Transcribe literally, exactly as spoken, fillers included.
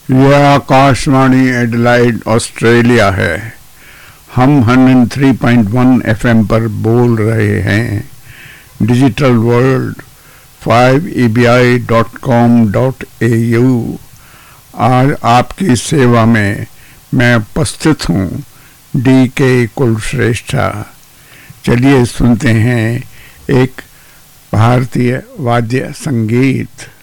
यह Akashvani Adelaide Australia है। हम एक सौ तीन पॉइंट एक एफएम पर बोल रहे हैं। Digital world five E B I dot com dot A you. आज आपकी सेवा में मैं उपस्थित हूँ, डी के कुलश्रेष्ठा। चलिए सुनते हैं एक भारतीय वाद्य संगीत।